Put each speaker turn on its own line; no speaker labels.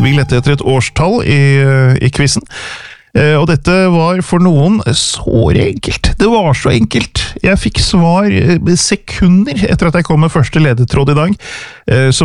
Vi lette etter et årstall i quizzen. Og dette var for noen såre enkelt. Det var så enkelt. Jeg fikk svar sekunder etter at jeg kom med første ledetråd i dag. Så